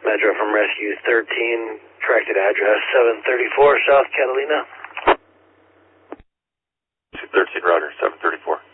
Metro from Rescue 13, corrected address 734 South Catalina. 213, Roger, 734.